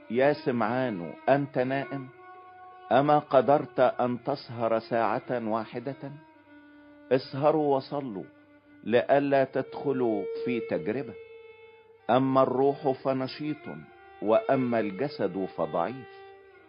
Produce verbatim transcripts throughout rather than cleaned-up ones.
يا سمعان أنت نائم؟ أما قدرت أن تسهر ساعة واحدة؟ اسهروا وصلوا لئلا تدخلوا في تجربة. أما الروح فنشيط وأما الجسد فضعيف.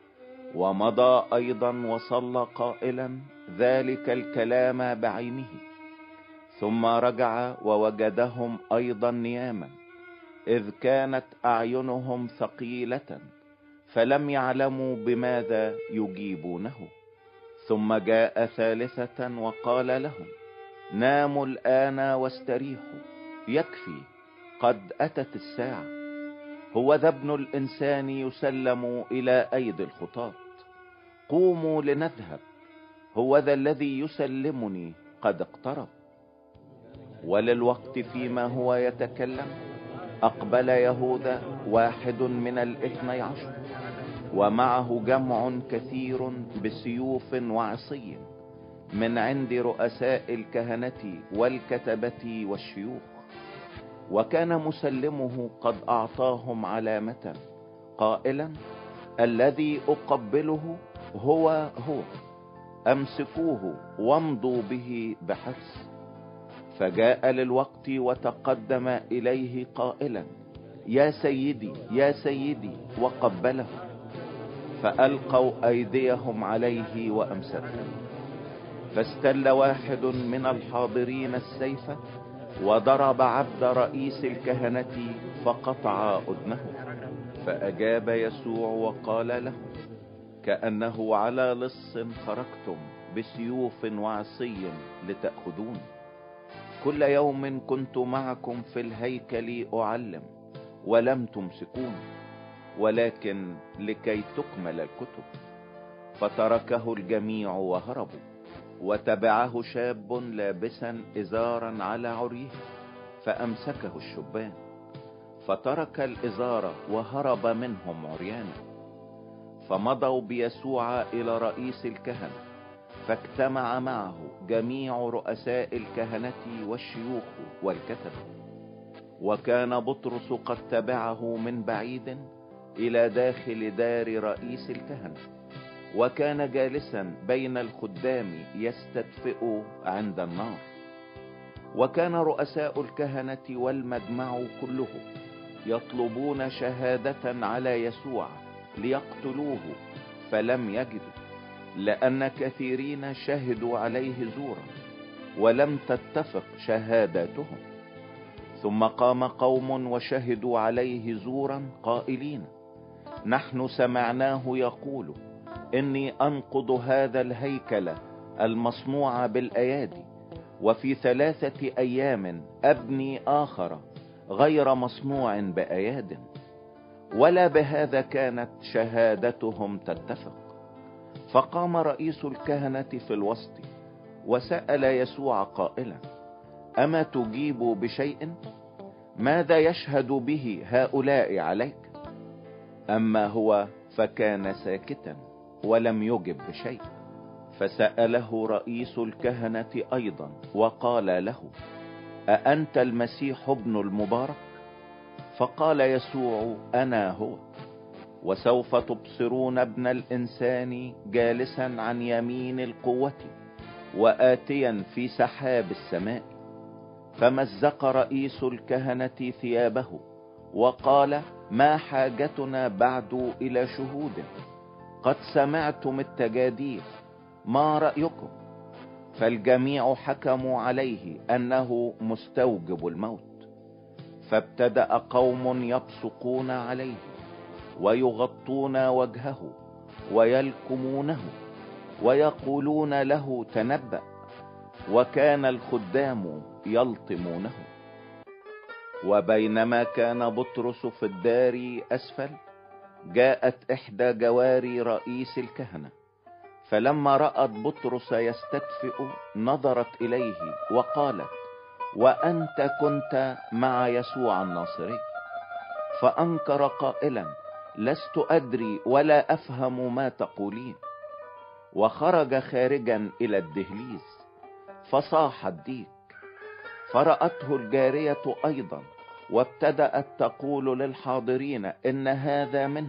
ومضى أيضا وصلى قائلا ذلك الكلام بعينه. ثم رجع ووجدهم أيضا نياما، إذ كانت أعينهم ثقيلة فلم يعلموا بماذا يجيبونه. ثم جاء ثالثة وقال لهم ناموا الآن واستريحوا، يكفي قد أتت الساعة. هو ذا ابن الإنسان يسلم إلى أيدي الخطاة. قوموا لنذهب، هو ذا الذي يسلمني قد اقترب. وللوقت فيما هو يتكلم أقبل يهوذا واحد من الاثني عشر، ومعه جمع كثير بسيوف وعصي من عند رؤساء الكهنة والكتبة والشيوخ. وكان مسلمه قد أعطاهم علامة قائلا الذي أقبله هو هو، أمسكوه وامضوا به بحرص. فجاء للوقت وتقدم إليه قائلا يا سيدي يا سيدي، وقبله. فألقوا أيديهم عليه وأمسكوه. فاستل واحد من الحاضرين السيف وضرب عبد رئيس الكهنة فقطع أذنه. فأجاب يسوع وقال له كأنه على لص خرجتم بسيوف وعصي لتأخذون. كل يوم كنت معكم في الهيكل أعلم ولم تمسكون، ولكن لكي تكمل الكتب. فتركه الجميع وهربوا. وتبعه شاب لابسا إزارا على عريه فأمسكه الشبان، فترك الإزار وهرب منهم عريانا. فمضوا بيسوع إلى رئيس الكهنة، فاجتمع معه جميع رؤساء الكهنة والشيوخ والكتبة. وكان بطرس قد تبعه من بعيد إلى داخل دار رئيس الكهنة، وكان جالسا بين الخدام يستدفئ عند النار. وكان رؤساء الكهنة والمجمع كله يطلبون شهادة على يسوع ليقتلوه، فلم يجدوا، لأن كثيرين شهدوا عليه زورا ولم تتفق شهاداتهم. ثم قام قوم وشهدوا عليه زورا قائلين نحن سمعناه يقول إني أنقض هذا الهيكل المصنوع بالأيادي، وفي ثلاثة أيام أبني آخر غير مصنوع بأياد. ولا بهذا كانت شهادتهم تتفق. فقام رئيس الكهنة في الوسط وسأل يسوع قائلا أما تجيب بشيء؟ ماذا يشهد به هؤلاء عليك؟ أما هو فكان ساكتا ولم يجب بشيء. فسأله رئيس الكهنة أيضا وقال له أأنت المسيح ابن المبارك؟ فقال يسوع أنا هو. وسوف تبصرون ابن الإنسان جالسا عن يمين القوة وآتيا في سحاب السماء. فمزق رئيس الكهنة ثيابه وقال ما حاجتنا بعد إلى شهود؟ قد سمعتم التجاديف، ما رأيكم؟ فالجميع حكموا عليه أنه مستوجب الموت. فابتدأ قوم يبصقون عليه ويغطون وجهه ويلكمونه ويقولون له تنبأ، وكان الخدام يلطمونه. وبينما كان بطرس في الدار أسفل جاءت إحدى جواري رئيس الكهنة، فلما رأت بطرس يستدفئ نظرت إليه وقالت وأنت كنت مع يسوع الناصري. فأنكر قائلا لست أدري ولا أفهم ما تقولين. وخرج خارجا إلى الدهليز فصاح الديك. فرأته الجارية أيضا وابتدأت تقول للحاضرين إن هذا منه.